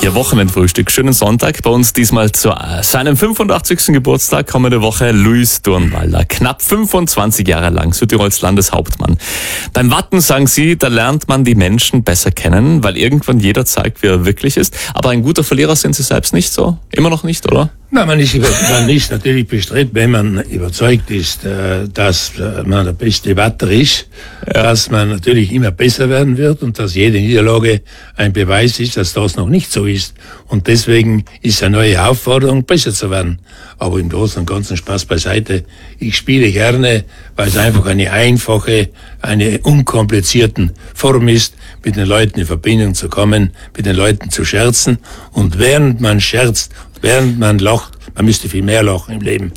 Ihr Wochenendfrühstück. Schönen Sonntag. Bei uns diesmal zu seinem 85. Geburtstag kommende Woche Luis Durnwalder. Knapp 25 Jahre lang Südtirols Landeshauptmann. Beim Watten, sagen Sie, da lernt man die Menschen besser kennen, weil irgendwann jeder zeigt, wie er wirklich ist. Aber ein guter Verlierer sind Sie selbst nicht so? Immer noch nicht, oder? Nein, man ist natürlich bestrebt, wenn man überzeugt ist, dass man der beste Watter ist, dass man natürlich immer besser werden wird und dass jede Niederlage ein Beweis ist, dass das noch nicht so ist. Und deswegen ist eine neue Aufforderung, besser zu werden. Aber im Großen und Ganzen Spaß beiseite. Ich spiele gerne, weil es einfach eine einfache, eine unkomplizierte Form ist, mit den Leuten in Verbindung zu kommen, mit den Leuten zu scherzen. Und während man scherzt, während man lacht, man müsste viel mehr lachen im Leben,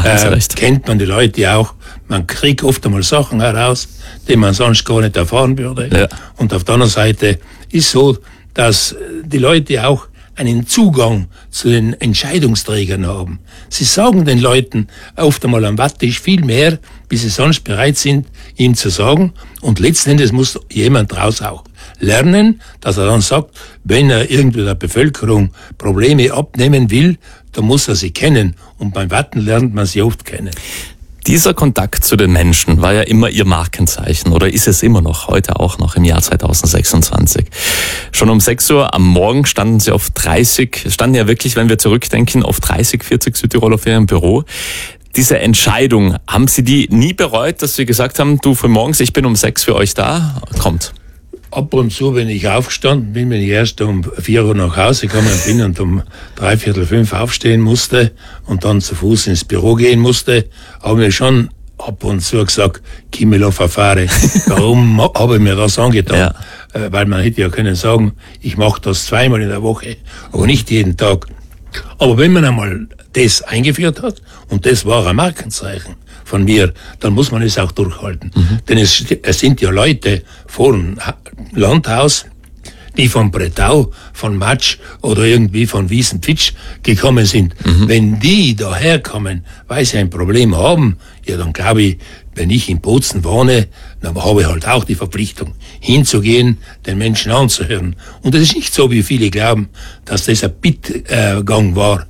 kennt man die Leute auch. Man kriegt oft einmal Sachen heraus, die man sonst gar nicht erfahren würde. Ja. Und auf der anderen Seite ist so, dass die Leute auch einen Zugang zu den Entscheidungsträgern haben. Sie sagen den Leuten oft einmal am Watttisch viel mehr, wie sie sonst bereit sind, ihm zu sagen. Und letzten Endes muss jemand daraus auch lernen, dass er dann sagt, wenn er irgendwie der Bevölkerung Probleme abnehmen will, dann muss er sie kennen. Und beim Watten lernt man sie oft kennen. Dieser Kontakt zu den Menschen war ja immer Ihr Markenzeichen oder ist es immer noch, heute auch noch im Jahr 2026. Schon um 6 Uhr am Morgen standen ja wirklich, wenn wir zurückdenken, auf 30, 40 Südtiroler für Ihrem Büro. Diese Entscheidung, haben Sie die nie bereut, dass Sie gesagt haben, du für morgens, ich bin um 6 für euch da, kommt? Ab und zu, wenn ich aufgestanden bin, wenn ich erst um 4 Uhr nach Hause gekommen bin und um 3:45 aufstehen musste und dann zu Fuß ins Büro gehen musste, habe ich schon ab und zu gesagt, Kimelo Verfahre. Warum habe ich mir das angetan? Ja. Weil man hätte ja können sagen, ich mache das 2-mal in der Woche, aber nicht jeden Tag. Aber wenn man einmal das eingeführt hat, und das war ein Markenzeichen von mir, dann muss man es auch durchhalten. Denn es sind ja Leute vor dem Landhaus, die von Bretau, von Matsch oder irgendwie von Wiesenpfitsch gekommen sind. Wenn die daherkommen, weil sie ein Problem haben, ja, dann glaube ich, wenn ich in Bozen wohne, dann habe ich halt auch die Verpflichtung, hinzugehen, den Menschen anzuhören. Und es ist nicht so, wie viele glauben, dass das ein Bittgang war.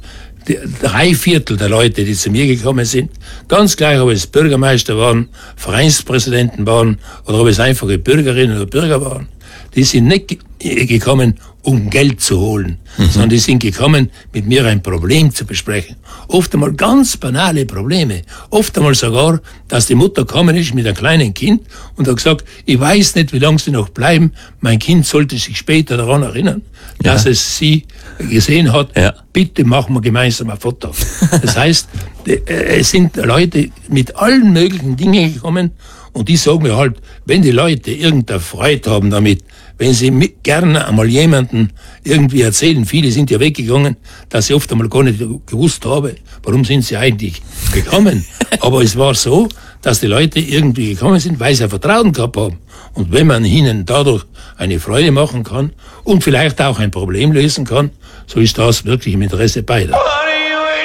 3/4 der Leute, die zu mir gekommen sind, ganz gleich, ob es Bürgermeister waren, Vereinspräsidenten waren oder ob es einfache Bürgerinnen oder Bürger waren, die sind nicht gekommen, um Geld zu holen, sondern die sind gekommen, mit mir ein Problem zu besprechen. Oft einmal ganz banale Probleme. Oft einmal sogar, dass die Mutter gekommen ist mit einem kleinen Kind und hat gesagt, ich weiß nicht, wie lange sie noch bleiben, mein Kind sollte sich später daran erinnern, dass es sie gesehen hat. Bitte machen wir gemeinsam ein Foto. Das heißt, es sind Leute mit allen möglichen Dingen gekommen und die sagen mir halt, wenn die Leute irgendeine Freude haben damit, wenn sie gerne einmal jemanden irgendwie erzählen, viele sind ja weggegangen, dass ich oft einmal gar nicht gewusst habe, warum sind sie eigentlich gekommen. Aber es war so, dass die Leute irgendwie gekommen sind, weil sie ein Vertrauen gehabt haben. Und wenn man ihnen dadurch eine Freude machen kann und vielleicht auch ein Problem lösen kann, so ist das wirklich im Interesse beider.